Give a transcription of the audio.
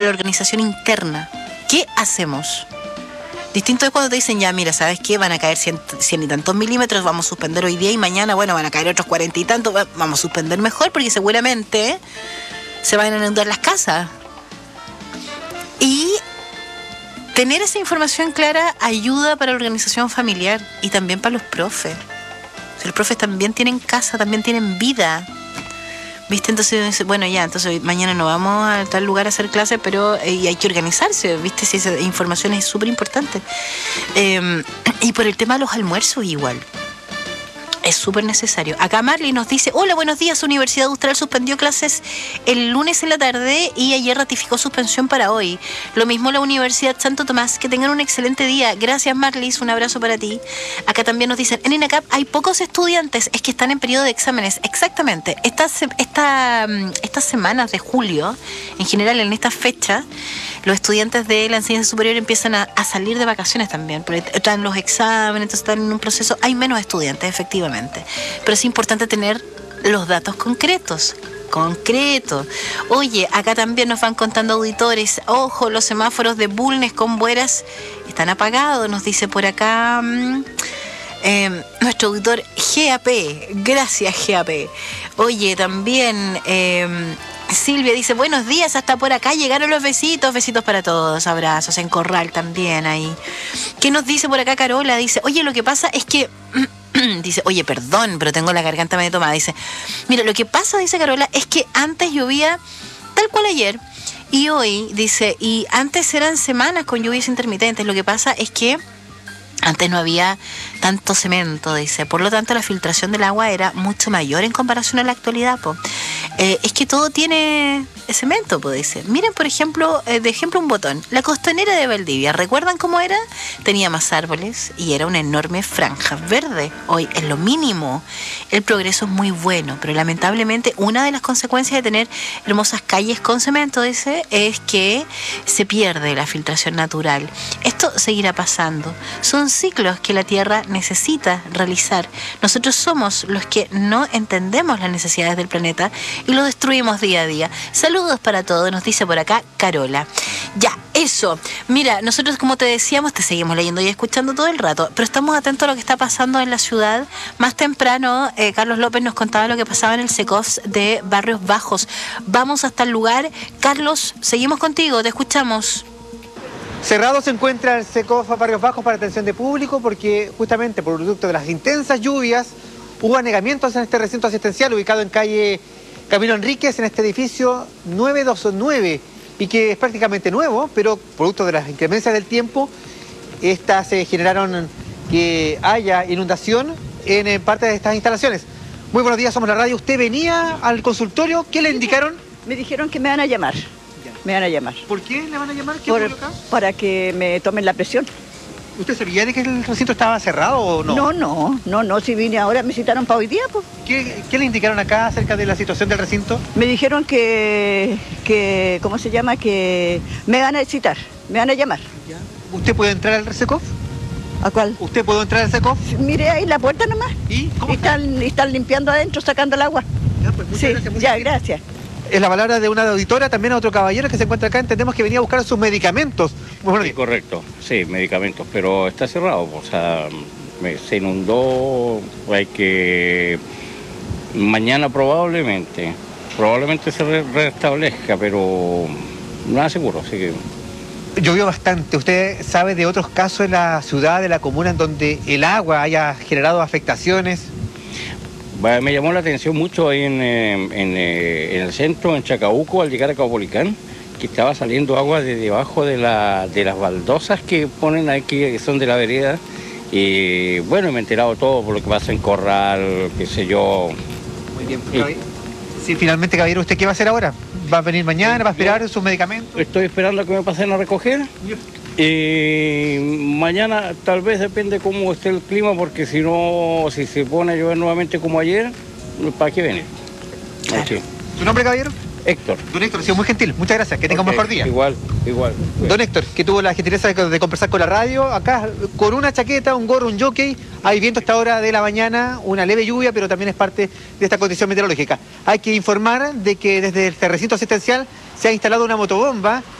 la organización interna. ¿Qué hacemos? Distinto es cuando te dicen, ya, mira, ¿sabes qué? Van a caer 100 y tantos milímetros, vamos a suspender hoy día y mañana, bueno, van a caer otros 40 y tantos, vamos a suspender mejor porque seguramente se van a inundar las casas. Y tener esa información clara ayuda para la organización familiar y también para los profes. O sea, los profes también tienen casa, también tienen vida. ¿Viste? Entonces, bueno, ya, entonces mañana no vamos a tal lugar a hacer clases, pero y hay que organizarse, ¿viste? Si esa información es súper importante. Y por el tema de los almuerzos igual. Es súper necesario. Acá Marley nos dice, hola, buenos días, Universidad Austral suspendió clases el lunes en la tarde y ayer ratificó suspensión para hoy. Lo mismo la Universidad Santo Tomás, que tengan un excelente día. Gracias, Marley, un abrazo para ti. Acá también nos dicen, en INACAP hay pocos estudiantes, es que están en periodo de exámenes. Exactamente, estas semanas de julio, en general en esta fecha, los estudiantes de la enseñanza superior empiezan a salir de vacaciones también, porque están los exámenes, entonces están en un proceso, hay menos estudiantes, efectivamente. Pero es importante tener los datos concretos. Oye, acá también nos van contando auditores, ojo, los semáforos de Bulnes con Bueras están apagados, nos dice por acá nuestro auditor GAP. Gracias, GAP. Oye, también Silvia dice, buenos días, hasta por acá llegaron los besitos para todos, abrazos, en Corral también ahí. ¿Qué nos dice por acá Carola? Dice, oye, lo que pasa es que... Dice, oye, perdón, pero tengo la garganta medio tomada. Dice, mira, lo que pasa, dice Carola, es que antes llovía tal cual ayer y hoy, dice, y antes eran semanas con lluvias intermitentes. Lo que pasa es que antes no había tanto cemento, dice, por lo tanto la filtración del agua era mucho mayor en comparación a la actualidad, po. Es que todo tiene cemento, pues dice. Miren, por ejemplo, de ejemplo un botón. La costanera de Valdivia, ¿recuerdan cómo era? Tenía más árboles y era una enorme franja verde. Hoy es lo mínimo. El progreso es muy bueno, pero lamentablemente una de las consecuencias de tener hermosas calles con cemento, dice, es que se pierde la filtración natural. Esto seguirá pasando. Son ciclos que la Tierra necesita realizar. Nosotros somos los que no entendemos las necesidades del planeta y lo destruimos día a día. Saludos para todos, nos dice por acá Carola. Ya, eso. Mira, nosotros, como te decíamos, te seguimos leyendo y escuchando todo el rato, pero estamos atentos a lo que está pasando en la ciudad. Más temprano, Carlos López nos contaba lo que pasaba en el SECOF de Barrios Bajos. Vamos hasta el lugar. Carlos, seguimos contigo, te escuchamos. Cerrado se encuentra el SECOF Barrios Bajos para atención de público porque justamente por producto de las intensas lluvias hubo anegamientos en este recinto asistencial ubicado en calle Camilo Enríquez, en este edificio 929, y que es prácticamente nuevo, pero producto de las inclemencias del tiempo, estas generaron que haya inundación en parte de estas instalaciones. Muy buenos días, somos la radio. ¿Usted venía al consultorio? ¿Qué le indicaron? Me dijeron que me van a llamar. Me van a llamar. ¿Por qué le van a llamar? ¿Qué ocurrió acá? Para que me tomen la presión. ¿Usted sabía de que el recinto estaba cerrado o no? No, si vine ahora, me citaron para hoy día, pues. ¿Qué le indicaron acá acerca de la situación del recinto? Me dijeron que ¿cómo se llama? Que me van a citar, me van a llamar. ¿Ya? ¿Usted puede entrar al SECOF? ¿A cuál? ¿Usted puede entrar al SECOF? Mire ahí la puerta nomás. ¿Y cómo están limpiando adentro, sacando el agua. Ya, pues, muchas gracias, ya, gracias. Es la palabra de una auditora, también a otro caballero que se encuentra acá. Entendemos que venía a buscar sus medicamentos. Bueno, sí, correcto, sí, medicamentos, pero está cerrado, o sea, se inundó, hay que... Mañana probablemente se restablezca, pero nada seguro, así que... Llovió bastante. ¿Usted sabe de otros casos en la ciudad, de la comuna, en donde el agua haya generado afectaciones? Me llamó la atención mucho ahí en el centro, en Chacabuco, al llegar a Caupolicán, que estaba saliendo agua de debajo de las baldosas que ponen aquí, que son de la vereda. Y bueno, me he enterado todo por lo que pasa en Corral, qué sé yo. Muy bien. Sí, finalmente, caballero, ¿usted qué va a hacer ahora? ¿Va a venir mañana? ¿Va a esperar sus medicamentos? Estoy esperando a que me pasen a recoger. Mañana tal vez depende cómo esté el clima, porque si no, si se pone a llover nuevamente como ayer, ¿para qué venir? Claro. ¿Su nombre, caballero? Héctor. Don Héctor, ha sido muy gentil. Muchas gracias. Que tenga un mejor día. Igual. Don Héctor, que tuvo la gentileza de conversar con la radio, acá con una chaqueta, un gorro, un jockey. Hay viento a esta hora de la mañana, una leve lluvia, pero también es parte de esta condición meteorológica. Hay que informar de que desde el recinto asistencial se ha instalado una motobomba